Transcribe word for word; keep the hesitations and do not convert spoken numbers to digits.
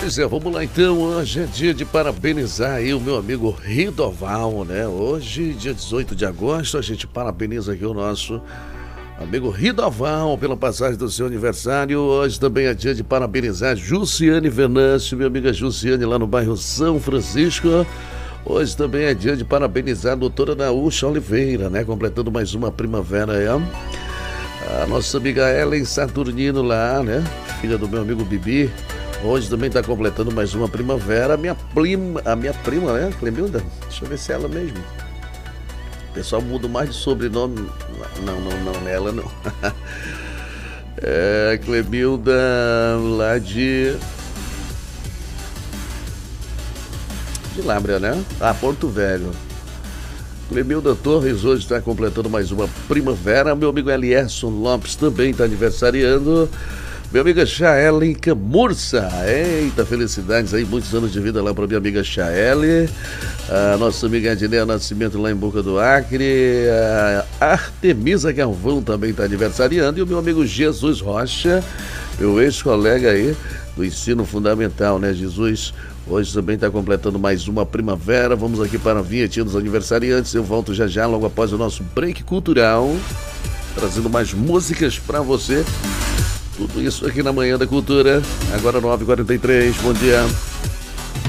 Pois é, vamos lá então. Hoje é dia de parabenizar aí o meu amigo Ridoval, né? Hoje, dia dezoito de agosto, a gente parabeniza aqui o nosso amigo Ridoval pela passagem do seu aniversário. Hoje também é dia de parabenizar Jussiane Venâncio, minha amiga Jussiane, lá no bairro São Francisco. Hoje também é dia de parabenizar a doutora Naúcha Oliveira, né? Completando mais uma primavera aí, ó. A nossa amiga Ellen Saturnino lá, né? Filha do meu amigo Bibi. Hoje também está completando mais uma primavera. A minha prima, a minha prima, né? Clemilda? Deixa eu ver se é ela mesmo. O pessoal muda mais de sobrenome. Não, não, não, não é ela não. É Clemilda lá de... De Lábrea, né? Ah, Porto Velho. Clemilda Torres hoje está completando mais uma primavera. Meu amigo Elierson Lopes também está aniversariando. Minha amiga Chaele Camurça. Eita, felicidades aí, muitos anos de vida lá para minha amiga Chaele. A nossa amiga Edneia Nascimento lá em Boca do Acre. A Artemisa Galvão também está aniversariando. E o meu amigo Jesus Rocha, meu ex-colega aí do ensino fundamental, né? Jesus hoje também está completando mais uma primavera. Vamos aqui para a vinhetinha dos aniversariantes. Eu volto já já, logo após o nosso break cultural, trazendo mais músicas para você. Tudo isso aqui na Manhã da Cultura. Agora nove e quarenta e três. Bom dia.